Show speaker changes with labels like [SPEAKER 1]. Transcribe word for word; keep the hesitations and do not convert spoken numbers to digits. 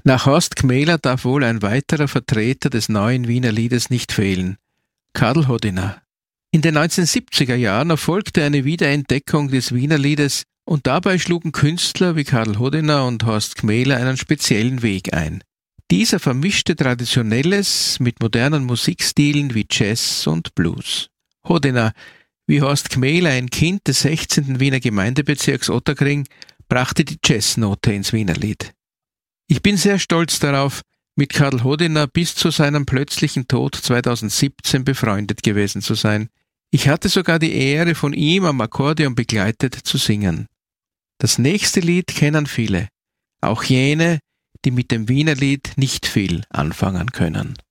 [SPEAKER 1] Nach Horst Gmäler darf wohl ein weiterer Vertreter des neuen Wiener Liedes nicht fehlen: Karl Hodiner. In den neunzehnhundertsiebziger Jahren erfolgte eine Wiederentdeckung des Wiener Liedes und dabei schlugen Künstler wie Karl Hodiner und Horst Gmäler einen speziellen Weg ein. Dieser vermischte Traditionelles mit modernen Musikstilen wie Jazz und Blues. Hodiner, wie Horst Gmäler, ein Kind des sechzehnten Wiener Gemeindebezirks Ottakring, brachte die Jazznote ins Wiener Lied. Ich bin sehr stolz darauf, mit Karl Hodiner bis zu seinem plötzlichen Tod zweitausendsiebzehn befreundet gewesen zu sein. Ich hatte sogar die Ehre, von ihm am Akkordeon begleitet zu singen. Das nächste Lied kennen viele, auch jene, die mit dem Wiener Lied nicht viel anfangen können.